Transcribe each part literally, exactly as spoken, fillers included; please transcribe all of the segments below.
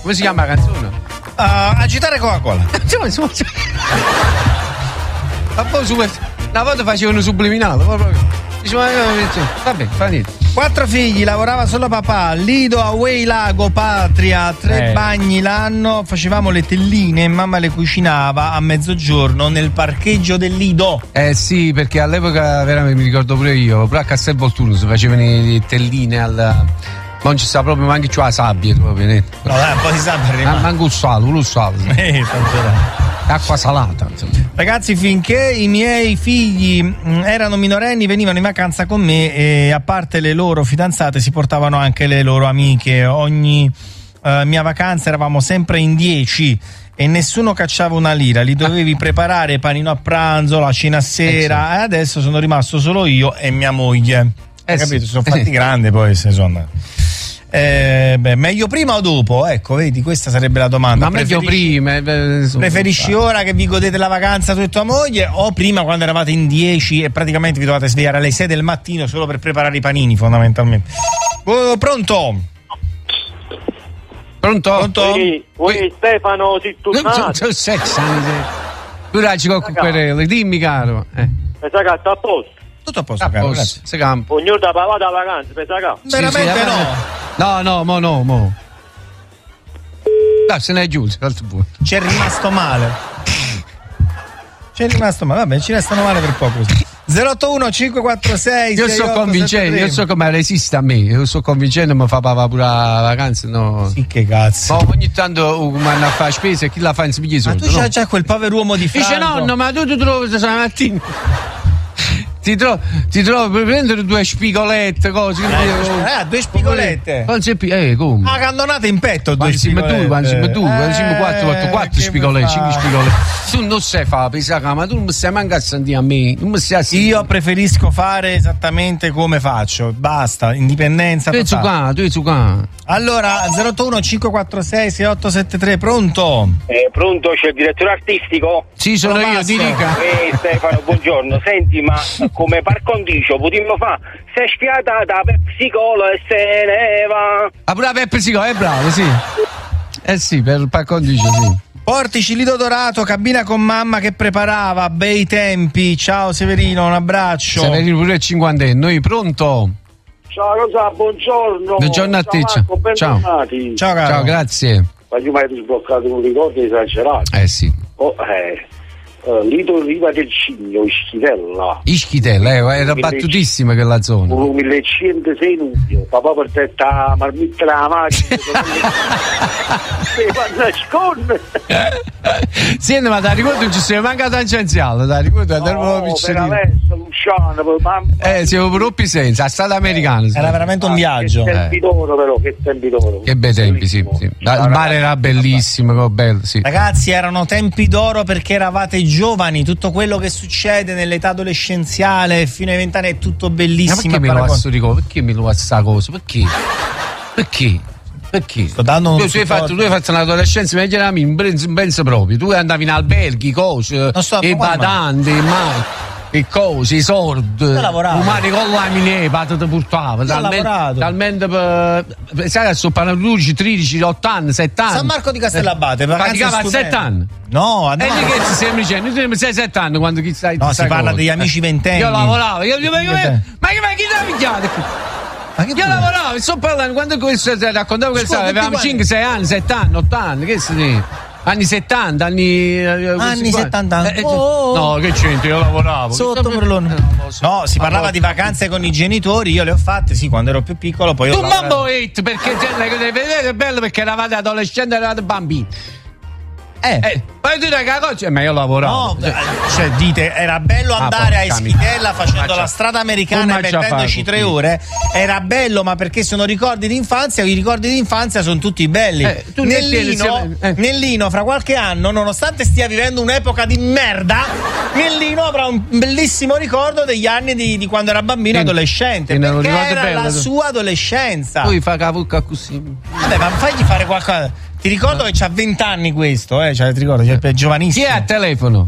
Come si chiama la canzone? Uh, agitare Coca-Cola. Ma poi su questo. Una volta facevano subliminale, diceva, vabbè, fa niente. Quattro figli, lavorava solo papà, Lido, Away, Lago, Patria, tre eh. bagni l'anno, facevamo le telline e mamma le cucinava a mezzogiorno nel parcheggio del Lido. Eh sì, perché all'epoca veramente mi ricordo pure io, pure a Castel Volturno si facevano le telline al. Non ci sta proprio manco la sabbia proprio, no, dai, un po' di sabbia arriva. Ah, manco un salo, un salo. Eh, acqua salata, insomma. Ragazzi, finché i miei figli mh, erano minorenni venivano in vacanza con me e a parte le loro fidanzate si portavano anche le loro amiche. Ogni uh, mia vacanza eravamo sempre in dieci e nessuno cacciava una lira, li dovevi preparare panino a pranzo, la cena a sera, eh, sì. E adesso sono rimasto solo io e mia moglie. Hai eh capito? Sì. Si sono fatti grandi poi se sono. Eh, beh, meglio prima o dopo? Ecco, vedi, questa sarebbe la domanda. Ma meglio prima. Eh, preferisci ora che vi godete la vacanza tu e tua moglie o prima quando eravate in dieci e praticamente vi dovete svegliare alle sei del mattino solo per preparare i panini, fondamentalmente? Oh, pronto? Pronto? Pronto? Sì, voi Stefano si tornato. Tu raggi con querele, dimmi caro. Eh. Pensa che sta a posto. Tutto a posto, caro, grazie. Si campo. Ognuno da papà da vacanza, pensa che. Veramente sì, sì, no. No, no, mo no, mo. No, se ne è giù, c'è rimasto male. C'è rimasto male, vabbè, ci restano male per poco. zero otto uno cinque quattro sei Io sto convincendo, io so come resiste a me, io sto convincendo mi fa papà pure la vacanza, no? Sì, che cazzo. Ma ogni tanto uh, vanno a fare spese e chi la fa in spigli soldi. Ma tu no? c'hai già quel povero uomo di Franco. Dice nonno, ma tu ti trovi stamattina. Ti trovo, ti trovo per prendere due spigolette, cose. Eh, eh, due spigolette. Non c'è più, eh, come? Ah, cannonate in petto, due quando spigolette. Quando siamo tu, quando siamo quattro, quattro, quattro spigolette, cinque spigolette. Tu non sai fare, pensa, ma tu non mi stai manco a sentire a me. Non mi stai Io preferisco fare esattamente come faccio. Basta, indipendenza totale. Tu qua, tu su qua. Allora, zero otto uno cinque quattro sei sei otto sette tre, pronto? Eh, pronto, c'è il direttore artistico? Sì, sono Lo io, passo. ti dica. Eh, Stefano, buongiorno. Senti, ma come par condicio potremmo fare? Si è spiata da Pepsi Cola e se ne va. Ah, pure la Pepsi Cola, è bravo, sì. Eh sì, per par condicio, sì. Portici Lido Dorato, cabina con mamma che preparava, bei tempi. Ciao Severino, un abbraccio. Severino pure il cinquantenne, noi pronto? Ciao Rosa, buongiorno. Buongiorno a te, ciao. Ciao. Ciao caro. Ciao, grazie. Ma io mi hai sbloccato un ricordo esagerato. Eh sì. Oh, eh. Uh, Lido Riva del Cigno, Ischitella. Ischitella, eh, era battutissima quella zona. Un millecentosei luglio, papà per te sta marmitta la macchina. Si fa nascondere. Sì, ma da ricordo non ci sei manca tangenziale, da ricordo No, andavo per piccolino. adesso, Luciano, mamma. Eh, siamo proprio senza, a stato americano. Sì. Era veramente un viaggio. Che tempi d'oro però, che tempi d'oro. Che bei tempi, sì, sì. Il mare era bellissimo, bello, sì. Ragazzi, erano tempi d'oro perché eravate giovani, tutto quello che succede nell'età adolescenziale fino ai vent'anni è tutto bellissimo. Ma perché mi lo faccio ricordo? Perché mi lo faccio sta cosa? Perché? Perché? Perché? Sto dando un tu, tu, hai fatto, tu hai fatto un'adolescenza, ma chiaramente in penso, penso proprio. Tu andavi in alberghi, cose, i badanti, ma e cose, i sordi, umani con la mine, pata ti portava. Talmente, talmente per, sai che sono paroluci tredici, otto anni, sette anni. San Marco di Castellabate, praticava a sette anni. No, e di che ti sembra dicendo? Tu sei sette anni quando chi stai. No, si parla degli amici ventenni. Io lavoravo, io, io, io, io, ma che ma chi ti ha pigliato? Ma io lavoravo, sto parlando quando questo raccontavo che avevamo cinque, sei anni, sette anni, otto anni, che si dice? Anni settanta, anni anni settanta. Eh, oh, no, che c'entro, io lavoravo sotto Merlone. No, si parlava di vacanze con i genitori, io le ho fatte, sì, quando ero più piccolo, poi tu ho mambo it, perché vedete è bello perché eravate adolescenti, eravate bambini. Eh, eh poi tu che cosa? Ma io lavoravo. No, cioè dite, era bello andare ah, a Ischitella facendo la strada americana e mettendoci tre ore. Era bello, ma perché sono ricordi d'infanzia, i ricordi d'infanzia sono tutti belli. Eh, Nellino, eh. Nellino, fra qualche anno, nonostante stia vivendo un'epoca di merda, Nellino avrà un bellissimo ricordo degli anni di, di quando era bambino e adolescente. Perché era bello, la tu. sua adolescenza. Poi fa cavucca così. Vabbè, ma fagli fare qualcosa. Ti ricordo che c'ha vent'anni questo, eh? Cioè, ti ricordo, cioè, è giovanissimo. Chi è a telefono?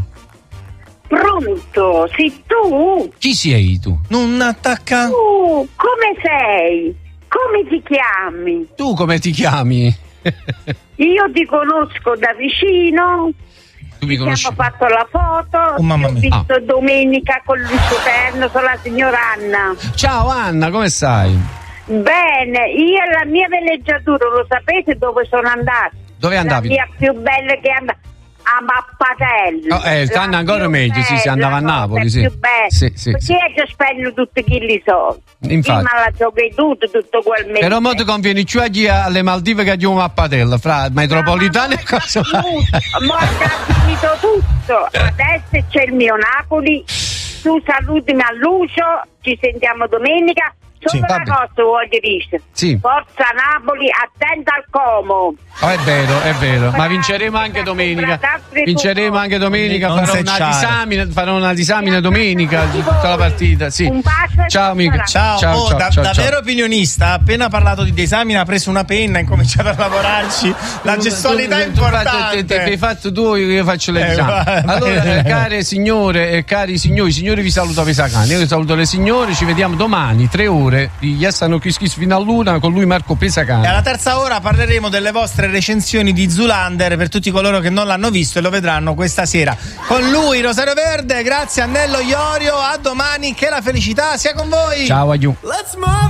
Pronto, sei tu? Chi sei tu? Non attacca. Tu, come sei? Come ti chiami? Tu come ti chiami? Io ti conosco da vicino. Tu mi conosci? Abbiamo fatto la foto. Oh, mamma mia. Ho visto Ah. domenica con l'uscio terno, sono la signora Anna. Ciao Anna, come stai? Bene, io e la mia villeggiatura, lo sapete dove sono andata? Dove andavi? La mia più bella che è andata a Mappatello. Oh, eh, stanno ancora meglio, sì, si andava a Napoli, sì. Più bella. Sì, sì, Perché sì. io spendo tutti quelli soldi. Infatti. Prima la giochi tutto, tutto quel mese. Però mo ti conviene più a chi alle Maldive che a chi a Mappatello, fra metropolitane e cosa fai? Ma ho finito tutto. Adesso c'è il mio Napoli. Tu salutami a Lucio, ci sentiamo domenica. Solo Sì, una vabbè. cosa voglio dire. Sì. Forza Napoli, attenta al Como. Oh, è vero, è vero, ma vinceremo anche domenica. Vinceremo anche domenica, Non farò una, secciare. disamina, farò una disamina domenica di tutta la partita. Sì. Un bacio e Ciao amica. Ciao, Ciao, oh, ciao, da, ciao, da ciao. vero opinionista, ha appena parlato di disamina, ha preso una penna, ha incominciato a lavorarci. La gestualità è Tu- tu- tu fai- importante. te- te- Che hai fatto tu, io faccio le Eh, disamine. va- Allora, va- eh, care signore e cari signori, signori vi saluto a Pesacane. Io vi saluto le signore, ci vediamo domani, tre ore di Yassano Kiss Kiss fino a luna con lui Marco E Pesacane. alla terza ora parleremo delle vostre recensioni di Zoolander per tutti coloro che non l'hanno visto e lo vedranno questa sera. Con lui Rosario Verde, grazie a Nello Iorio, a domani, che la felicità sia con voi. Ciao, aiù. Let's move.